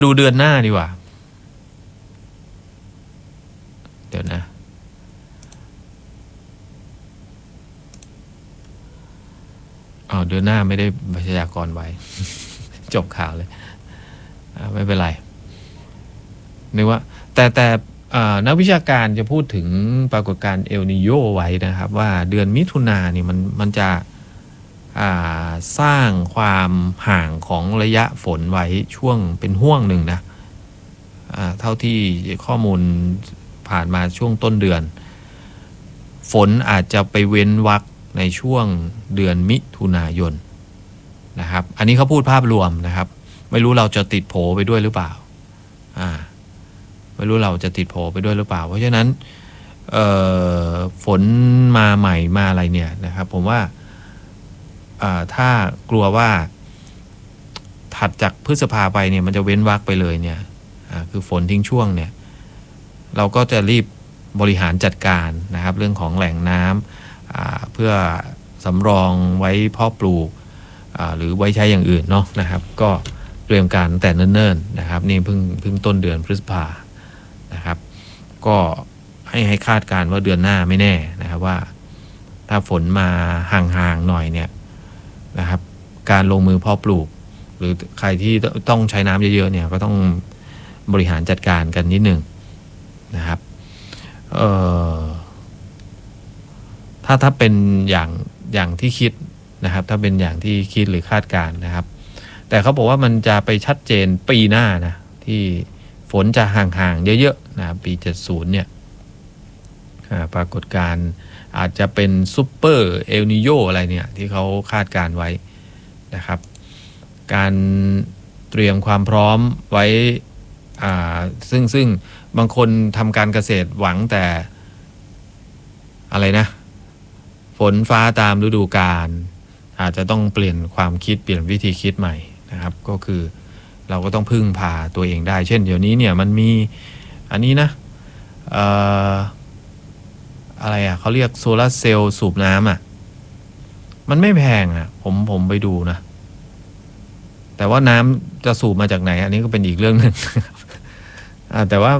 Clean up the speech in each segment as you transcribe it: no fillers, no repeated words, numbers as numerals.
ดูเดือนหน้าดีกว่าเดี๋ยวนะเดือนหน้าไม่ได้พยากรณ์ไว้ จบข่าวเลยไม่เป็นไรนึกว่าแต่นักวิชาการจะพูดถึงปรากฏการณ์เอลนีโญไว้นะครับว่าเดือนมิถุนายนนี่มันจะสร้างความห่างของระยะฝนไว้ช่วงเป็นห่วงหนึ่งนะเท่าที่ข้อมูลผ่านมาช่วงต้นเดือนฝนอาจจะไปเว้นวรรคในช่วงเดือนมิถุนายนนะครับอันนี้เขาพูดภาพรวมนะครับไม่รู้เราจะติดโผไปด้วยหรือเปล่าไม่รู้เราจะติดโผไปด้วยหรือเปล่าเพราะฉะนั้นฝนมาใหม่มาอะไรเนี่ยนะครับผมว่าถ้ากลัวว่าถัดจากพฤษภาไปเนี่ยมันจะเว้นวรรคไปเลยเนี่ยคือฝนทิ้งช่วงเนี่ยเราก็จะรีบบริหารจัดการนะครับเรื่องของแหล่งน้ำเพื่อสำรองไว้เพาะปลูกหรือไว้ใช้อย่างอื่นเนาะนะครับก็เตรียมการแต่เนิ่นๆนะครับนี่เพิ่งต้นเดือนพฤษภานะครับก็ให้คาดการณ์ว่าเดือนหน้าไม่แน่นะครับว่าถ้าฝนมาห่างๆหน่อยเนี่ยนะครับการลงมือเพาะปลูกหรือใครที่ต้องใช้น้ำเยอะๆเนี่ยก็ต้องบริหารจัดการกันนิดหนึ่งนะครับถ้าเป็นอย่างที่คิดนะครับถ้าเป็นอย่างที่คิดหรือคาดการนะครับแต่เขาบอกว่ามันจะไปชัดเจนปีหน้านะที่ฝนจะห่างๆเยอะๆนะปี70เนี่ยปรากฏการณ์อาจจะเป็นซุปเปอร์เอลนีโญอะไรเนี่ยที่เขาคาดการไว้นะครับการเตรียมความพร้อมไว้ซึ่งบางคนทำการเกษตรหวังแต่อะไรนะฝนฟ้าตามฤดูกาลอาจจะต้องเปลี่ยนความคิดเปลี่ยนวิธีคิดใหม่นะครับก็คือเราก็ต้องพึ่งพาตัวเองได้เช่นเดี๋ยวนี้เนี่ยมันมีอันนี้นะอะไรเขาเรียกโซลาร์เซลล์สูบน้ำมันไม่แพงผมไปดูนะแต่ว่าน้ำจะสูบมาจากไหนอันนี้ก็เป็นอีกเรื่องนึง แต่ว่า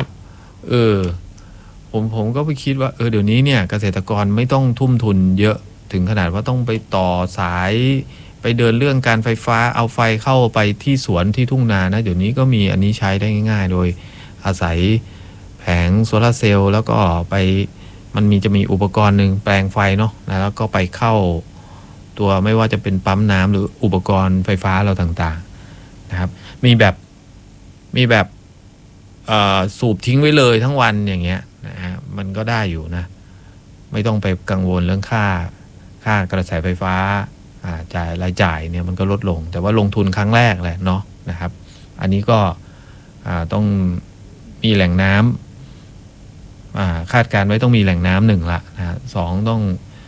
ผมก็ไปคิดว่าเดี๋ยวนี้เนี่ยเกษตรกรไม่ต้องทุ่มทุนเยอะถึงขนาดว่าต้องไปต่อสายไปเดินเรื่องการไฟฟ้าเอาไฟเข้าไปที่สวนที่ทุ่งนานะเดี๋ยวนี้ก็มีอันนี้ใช้ได้ง่ายๆโดยอาศัยแผงโซลาร์เซลล์แล้วก็ไปมันจะมีอุปกรณ์หนึ่งแปลงไฟเนาะแล้วก็ไปเข้าตัวไม่ว่าจะเป็นปั๊มน้ำหรืออุปกรณ์ไฟฟ้าเราต่างๆนะครับมีแบบสูบทิ้งไว้เลยทั้งวันอย่างเงี้ยนะฮะมันก็ได้อยู่นะไม่ต้องไปกังวลเรื่องค่ากระแสไฟฟ้ารายจ่ายเนี่ยมันก็ลดลงแต่ว่าลงทุนครั้งแรกแหละเนาะนะครับอันนี้ก็ต้องมีแหล่งน้ำคาดการไว้ต้องมีแหล่งน้ำหนึ่งละนะสองต้อง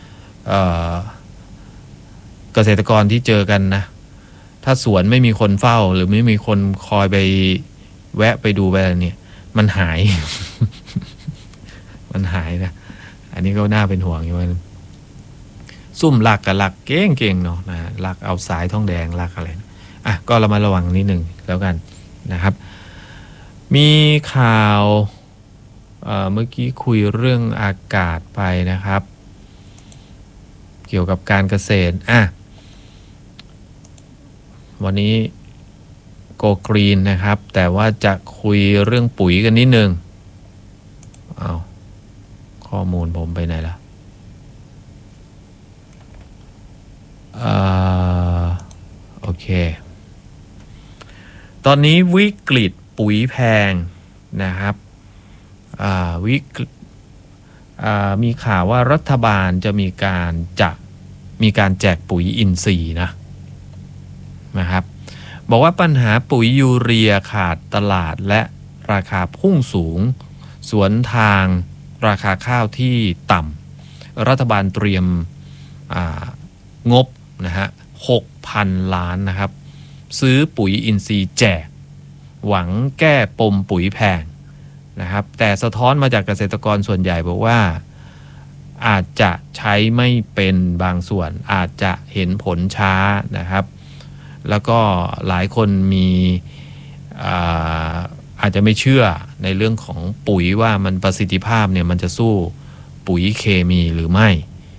เกษตรกรที่เจอกันนะถ้าสวนไม่มีคนเฝ้าหรือไม่มีคนคอยไปแวะไปดูไปอะไรเนี่ยมันหาย มันหายนะอันนี้ก็น่าเป็นห่วงอยู่มันซุ่มลักกับลักเก่งๆเนาะนะลักเอาสายทองแดงลักอะไรก็เรามาระวังนิดหนึ่งแล้วกันนะครับมีข่าวเมื่อกี้คุยเรื่องอากาศไปนะครับเกี่ยวกับการเกษตรวันนี้โกกรีนนะครับแต่ว่าจะคุยเรื่องปุ๋ยกันนิดนึงข้อมูลผมไปไหนล่ะโอเคตอนนี้วิกฤตปุ๋ยแพงนะครับมีข่าวว่ารัฐบาลจะมีการแจกปุ๋ยอินทรีย์นะครับบอกว่าปัญหาปุ๋ยยูเรียขาดตลาดและราคาพุ่งสูงสวนทางราคาข้าวที่ต่ำรัฐบาลเตรียมงบนะฮะ 6,000 ล้านนะครับซื้อปุ๋ยอินทรีย์แจกหวังแก้ปมปุ๋ยแพงนะครับแต่สะท้อนมาจากเกษตรกรส่วนใหญ่บอกว่าอาจจะใช้ไม่เป็นบางส่วนอาจจะเห็นผลช้านะครับแล้วก็หลายคนมีอาจจะไม่เชื่อในเรื่องของปุ๋ยว่ามันประสิทธิภาพเนี่ยมันจะสู้ปุ๋ยเคมีหรือไม่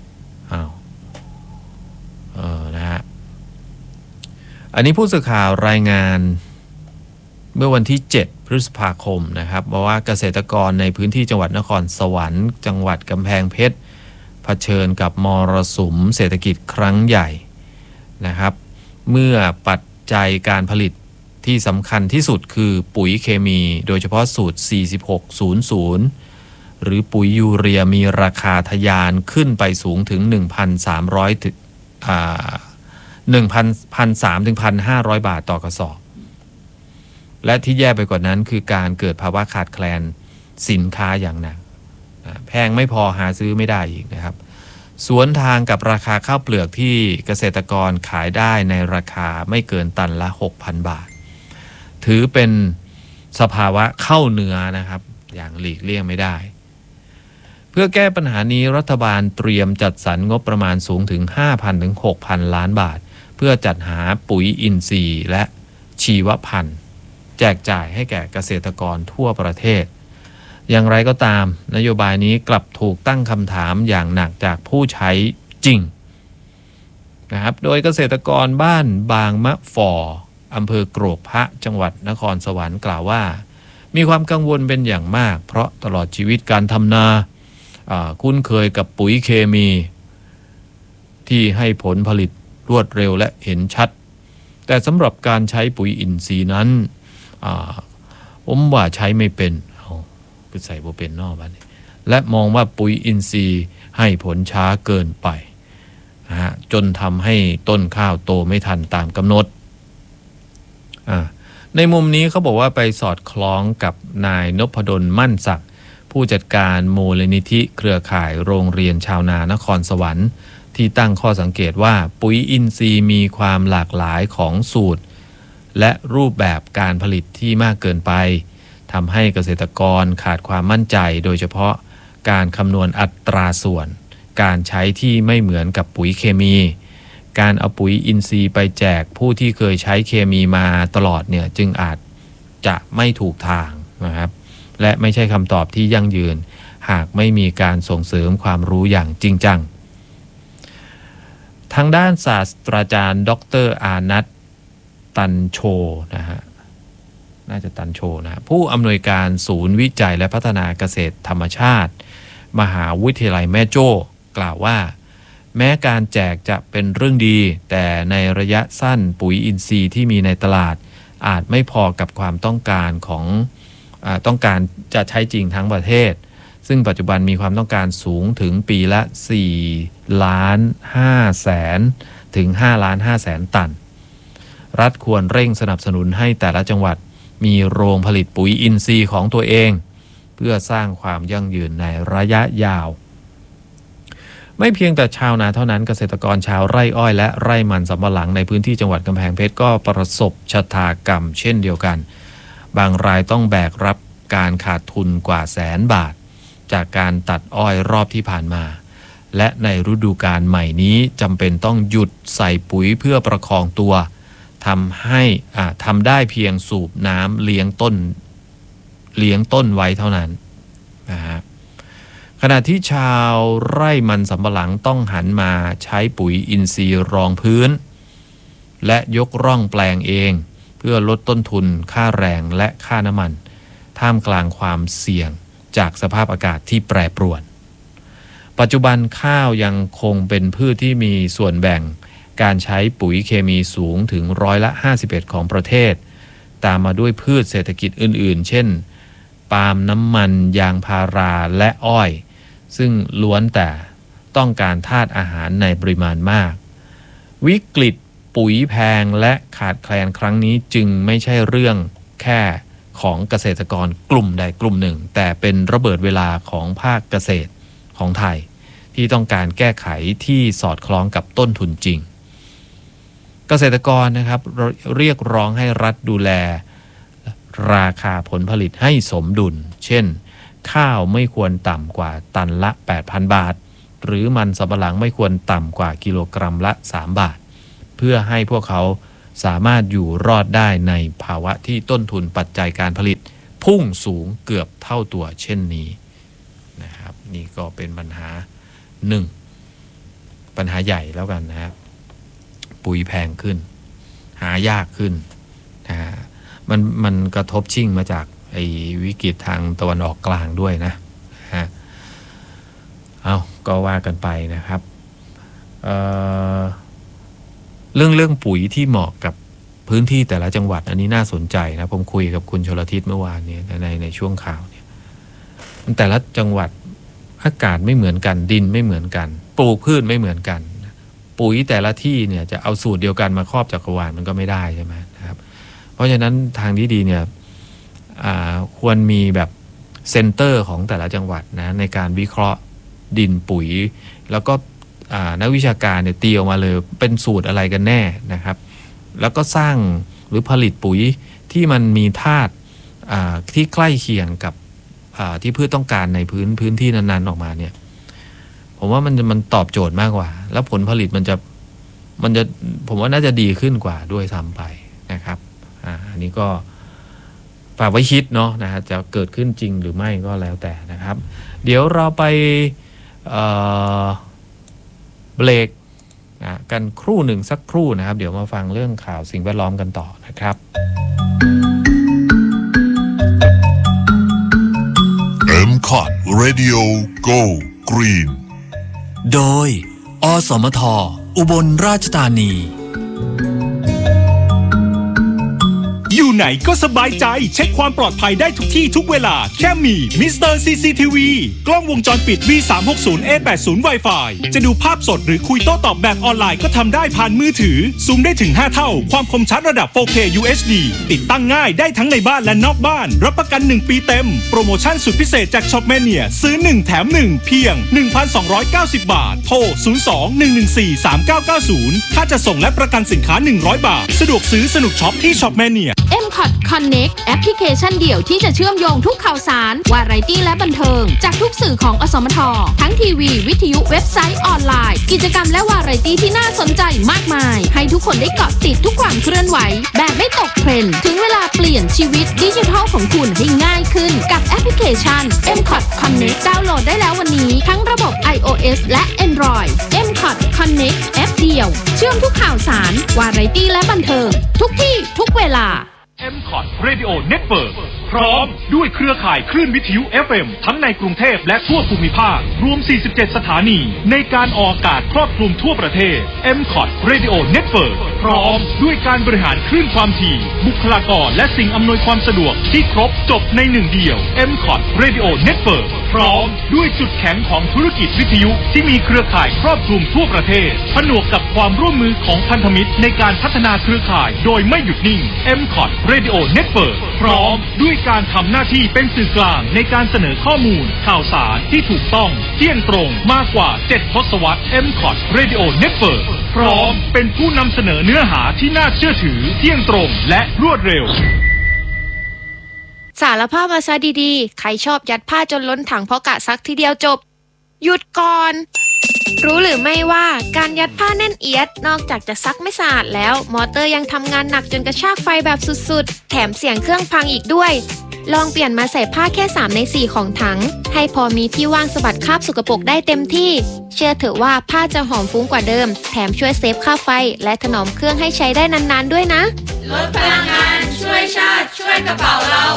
นะฮะอันนี้ผู้สื่อข่าวรายงานเมื่อวันที่7 พฤษภาคมนะครับบอกว่าเกษตรกรในพื้นที่จังหวัดนครสวรรค์จังหวัดกำแพงเพชรเผชิญกับมรสุมเศรษฐกิจครั้งใหญ่นะครับเมื่อปัจจัยการผลิตที่สำคัญที่สุดคือปุ๋ยเคมีโดยเฉพาะสูตร 4600 หรือปุ๋ยยูเรียมีราคาทะยานขึ้นไปสูงถึง 1,300 ถึง1,300 ถึง 1,500 บาทต่อกระสอบและที่แย่ไปกว่านั้นคือการเกิดภาวะขาดแคลนสินค้าอย่างหนักแพงไม่พอหาซื้อไม่ได้อีกนะครับสวนทางกับราคาข้าวเปลือกที่เกษตรกรขายได้ในราคาไม่เกินตันละ 6,000 บาทถือเป็นสภาวะเข้าเนื้อนะครับอย่างหลีกเลี่ยงไม่ได้เพื่อแก้ปัญหานี้รัฐบาลเตรียมจัดสรรงบประมาณสูงถึง 5,000 ถึง 6,000 ล้านบาทเพื่อจัดหาปุ๋ยอินทรีย์และชีวพันธุ์แจกจ่ายให้แก่เกษตรกรทั่วประเทศอย่างไรก็ตามนโยบายนี้กลับถูกตั้งคำถามอย่างหนักจากผู้ใช้จริงนะครับโดยเกษตรกรบ้านบางมะฝ่ออำเภอกรกพระจังหวัดนครสวรรค์กล่าวว่ามีความกังวลเป็นอย่างมากเพราะตลอดชีวิตการทำนาคุ้นเคยกับปุ๋ยเคมีที่ให้ผลผลิตรวดเร็วและเห็นชัดแต่สำหรับการใช้ปุ๋ยอินทรีย์นั้นผมว่าใช้ไม่เป็นคือใส่บ่เป็นนอกบ้านและมองว่าปุ๋ยอินทรีย์ให้ผลช้าเกินไปจนทำให้ต้นข้าวโตไม่ทันตามกำหนดในมุมนี้เขาบอกว่าไปสอดคล้องกับนายนพดลมั่นศักดิ์ผู้จัดการมูลนิธิเครือข่ายโรงเรียนชาวนานครสวรรค์ที่ตั้งข้อสังเกตว่าปุ๋ยอินทรีย์มีความหลากหลายของสูตรและรูปแบบการผลิตที่มากเกินไปทำให้เกษตรกรขาดความมั่นใจโดยเฉพาะการคำนวณอัตราส่วนการใช้ที่ไม่เหมือนกับปุ๋ยเคมีการเอาปุ๋ยอินทรีย์ไปแจกผู้ที่เคยใช้เคมีมาตลอดเนี่ยจึงอาจจะไม่ถูกทางนะครับและไม่ใช่คำตอบที่ยั่งยืนหากไม่มีการส่งเสริมความรู้อย่างจริงจังทางด้านศาสตราจารย์ดร.อานัทตันโชนะฮะน่าจะตันโชนะผู้อำนวยการศูนย์วิจัยและพัฒนาเกษตรธรรมชาติมหาวิทยาลัยแม่โจ้กล่าวว่าแม้การแจกจะเป็นเรื่องดีแต่ในระยะสั้นปุ๋ยอินทรีย์ที่มีในตลาดอาจไม่พอกับความต้องการต้องการจะใช้จริงทั้งประเทศซึ่งปัจจุบันมีความต้องการสูงถึงปีละ4,500,000 ถึง 5,500,000 ตันรัฐควรเร่งสนับสนุนให้แต่ละจังหวัดมีโรงผลิตปุ๋ยอินทรีย์ของตัวเองเพื่อสร้างความยั่งยืนในระยะยาวไม่เพียงแต่ชาวนาเท่านั้นเกษตรกรชาวไร่อ้อยและไร่มันสำปะหลังในพื้นที่จังหวัดกำแพงเพชรก็ประสบชะตากรรมเช่นเดียวกันบางรายต้องแบกรับการขาดทุนกว่า100,000 บาทจากการตัดอ้อยรอบที่ผ่านมาและในฤดูกาลใหม่นี้จำเป็นต้องหยุดใส่ปุ๋ยเพื่อประคองตัวทำได้เพียงสูบน้ำเลี้ยงต้นไว้เท่านั้นนะฮะขณะที่ชาวไร่มันสำปะหลังต้องหันมาใช้ปุ๋ยอินทรีย์รองพื้นและยกร่องแปลงเองเพื่อลดต้นทุนค่าแรงและค่าน้ำมันท่ามกลางความเสี่ยงจากสภาพอากาศที่แปรปรวนปัจจุบันข้าวยังคงเป็นพืชที่มีส่วนแบ่งการใช้ปุ๋ยเคมีสูงถึง51%ของประเทศตามมาด้วยพืชเศรษฐกิจอื่นๆเช่นปาล์มน้ำมันยางพาราและอ้อยซึ่งล้วนแต่ต้องการธาตุอาหารในปริมาณมากวิกฤตปุ๋ยแพงและขาดแคลนครั้งนี้จึงไม่ใช่เรื่องแค่ของเกษตรกรกลุ่มใดกลุ่มหนึ่งแต่เป็นระเบิดเวลาของภาคเกษตรของไทยที่ต้องการแก้ไขที่สอดคล้องกับต้นทุนจริงเกษตรกรนะครับเรียกร้องให้รัฐดูแลราคาผลผลิตให้สมดุลเช่นข้าวไม่ควรต่ำกว่าตันละ 8,000 บาทหรือมันสำปะหลังไม่ควรต่ำกว่ากิโลกรัมละ3 บาทเพื่อให้พวกเขาสามารถอยู่รอดได้ในภาวะที่ต้นทุนปัจจัยการผลิตพุ่งสูงเกือบเท่าตัวเช่นนี้นะครับนี่ก็เป็นปัญหาหนึ่งปัญหาใหญ่แล้วกันนะครับปุ๋ยแพงขึ้นหายากขึ้นนะมันกระทบชิ่งมาจากไอ้วิกฤตทางตะวันออกกลางด้วยนะฮะเอาก็ว่ากันไปนะครับเรื่องปุ๋ยที่เหมาะกับพื้นที่แต่ละจังหวัดอันนี้น่าสนใจนะผมคุยกับคุณชลทิศเมื่อวานนี้ในช่วงข่าวเนี่ยแต่ละจังหวัดอากาศไม่เหมือนกันดินไม่เหมือนกันปลูกพืชไม่เหมือนกันปุ๋ยแต่ละที่เนี่ยจะเอาสูตรเดียวกันมาครอบจักรวาลมันก็ไม่ได้ใช่ไหมนะครับเพราะฉะนั้นทางที่ดีเนี่ยควรมีแบบเซ็นเตอร์ของแต่ละจังหวัดนะในการวิเคราะห์ดินปุ๋ยแล้วก็นักวิชาการเนี่ยตีออกมาเลยเป็นสูตรอะไรกันแน่นะครับแล้วก็สร้างหรือผลิตปุ๋ยที่มันมีธาตุที่ใกล้เคียงกับที่พืชต้องการในพื้นที่นั้นๆออกมาเนี่ยผมว่ามันตอบโจทย์มากกว่าแล้วผลผลิตมันจะผมว่าน่าจะดีขึ้นกว่าด้วยซ้ำไปนะครับอันนี้ก็ฝากไว้คิดเนาะนะฮะจะเกิดขึ้นจริงหรือไม่ก็แล้วแต่นะครับเดี๋ยวเราไปเบรกกันครู่หนึ่งสักครู่นะครับเดี๋ยวมาฟังเรื่องข่าวสิ่งแวดล้อมกันต่อนะครับ MCOT Radio Go Green โดยอสมทอุบลราชธานีอยู่ไหนก็สบายใจเช็คความปลอดภัยได้ทุกที่ทุกเวลาแค่มีมิสเตอร์ CCTV กล้องวงจรปิด V360A80 Wi-Fi จะดูภาพสดหรือคุยโต้ตอบแบบออนไลน์ก็ทำได้ผ่านมือถือซูมได้ถึง5เท่าความคมชัดระดับ 4K UHD ติดตั้งง่ายได้ทั้งในบ้านและนอกบ้านรับประกัน1ปีเต็มโปรโมชั่นสุดพิเศษจากช็อปแมเนียซื้อ1แถม1เพียง 1,290 บาทโทร 02-114-3990 ค่าจะส่งและประกันสินค้า100 บาทสะดวกซื้อสนุกช็อปที่ช็อปแมเนีย MCOT Connect แอปพลิเคชันเดี่ยวที่จะเชื่อมโยงทุกข่าวสารวาไรตี้และบันเทิงจากทุกสื่อของอสมททั้งทีวีวิทยุเว็บไซต์ออนไลน์กิจกรรมและวาไรตี้ที่น่าสนใจมากมายให้ทุกคนได้เกาะติดทุกความเคลื่อนไหวแบบไม่ตกเทรนด์ถึงเวลาเปลี่ยนชีวิตดิจิทัลของคุณให้ง่ายขึ้นกับแอปพลิเคชัน MCOT Connect ดาวน์โหลดได้แล้ววันนี้ทั้งระบบ iOS และ Android MCOT Connect แอปเดียวเชื่อมทุกข่าวสารวาไรตี้และบันเทิงทุกที่ทุกเวลา MCOT Radio Network พร้อมด้วยเครือข่ายคลื่นวิทยุ FM ทั้งในกรุงเทพและทั่วภูมิภาครวม47สถานีในการออกอากาศครอบคลุมทั่วประเทศ MCOT Radio Network พร้อมด้วยการบริหารคลื่นความถี่บุคลากรและสิ่งอำนวยความสะดวกที่ครบจบในหนึ่งเดียว MCOT Radio Network พร้อมด้วยจุดแข็งของธุรกิจวิทยุที่มีเครือข่ายครอบคลุมทั่วประเทศผนวกกับความร่วมมือของพันธมิตรในการพัฒนาเครือข่ายโดยไม่หยุดนิ่ง MCOT Radio Network พร้อมด้วยการทำหน้าที่เป็นสื่อกลางในการเสนอข้อมูลข่าวสารที่ถูกต้องเที่ยงตรงมากกว่า7ทศวรรษ MCOT Radio Network พร้อมเป็นผู้นำเสนอเนื้อหาที่น่าเชื่อถือเที่ยงตรงและรวดเร็วสารภาพมาซะดีๆใครชอบยัดผ้าจนล้นถังเพราะกะซักทีเดียวจบหยุดก่อนรู้หรือไม่ว่าการยัดผ้าแน่นเอียดนอกจากจะซักไม่สะอาดแล้วมอเตอร์ยังทำงานหนักจนกระชากไฟแบบสุดๆแถมเสียงเครื่องพังอีกด้วยลองเปลี่ยนมาใส่ผ้าแค่3ใน4ของถังให้พอมีที่ว่างสะบัดคราบสกปรกได้เต็มที่เชื่อเถอะว่าผ้าจะหอมฟุ้งกว่าเดิมแถมช่วยเซฟค่าไฟและถนอมเครื่องให้ใช้ได้นานๆด้วยนะลดพลังงานช่วยชาติช่วยกระเป๋าเรา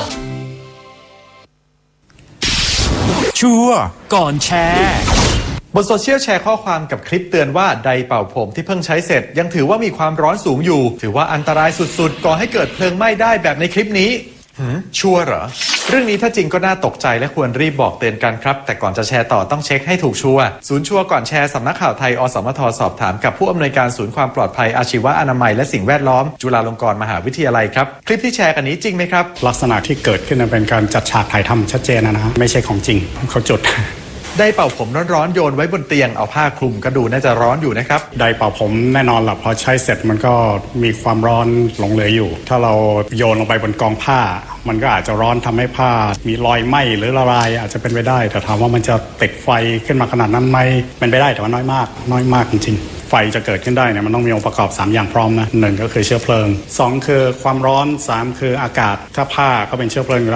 ชัวร์ก่อนแชร์บนโซเชียลแชร์ข้อความกับคลิปเตือนว่าไดร์เป่าผมที่เพิ่งใช้เสร็จยังถือว่ามีความร้อนสูงอยู่ถือว่าอันตรายสุดๆก่อให้เกิดเพลิงไหม้ได้แบบในคลิปนี้ชัวร์เหรอเรื่องนี้ถ้าจริงก็น่าตกใจและควรรีบบอกเตือนกันครับแต่ก่อนจะแชร์ต่อต้องเช็คให้ถูกชัวร์ศูนย์ชัวร์ก่อนแชร์สำนักข่าวไทยอสมทสอบถามกับผู้อำนวยการศูนย์ความปลอดภัยอาชีวะอนามัยและสิ่งแวดล้อมจุฬาลงกรณ์มหาวิทยาลัยครับคลิปที่แชร์กันนี้จริงไหมครับลักษณะที่เกิดขึ้นเป็นการจัดฉากถ่ายทำชัดเจนนะฮะไม่ใช่ของจริงเขาจุดไดร์เป่าผมร้อนๆโยนไว้บนเตียงเอาผ้าคลุมก็ดูน่าจะร้อนอยู่นะครับไดร์เป่าผมแน่นอนล่ะพอใช้เสร็จมันก็มีความร้อนหลงเหลืออยู่ถ้าเราโยนลงไปบนกองผ้ามันก็อาจจะร้อนทำให้ผ้ามีรอยไหม้หรือละลายอาจจะเป็นไปได้แต่ถามว่ามันจะติดไฟขึ้นมาขนาดนั้นไหมเป็นไปได้แต่ว่าน้อยมากจริงๆไฟจะเกิดขึ้นได้เนี่ยมันต้องมีองค์ประกอบ3อย่างพร้อมนะ1ก็คือเชื้อเพลิง2คือความร้อน3คืออากาศถ้าผ้าก็เป็นเชื้อเพลิงอยู่แล้ว